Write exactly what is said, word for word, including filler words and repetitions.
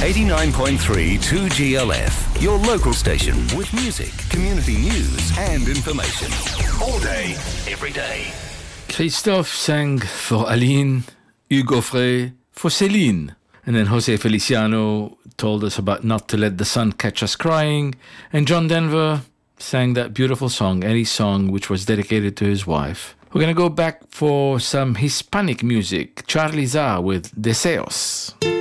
eighty-nine point three two G L F, your local station with music, community news and information. All day, every day. Christophe sang for Aline, Hugo Frey for Céline. And then Jose Feliciano told us about Not to Let the Sun Catch Us Crying. And John Denver sang that beautiful song, Eddie's song, which was dedicated to his wife. We're going to go back for some Hispanic music. Charly Zah with Deseos.